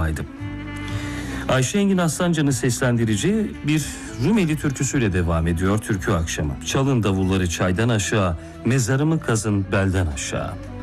yaşındaydım. Ayşe Engin Aslancı'nın seslendireceği bir Rumeli türküsüyle devam ediyor türkü akşamı. Çalın davulları çaydan aşağı, mezarımı kazın belden aşağı.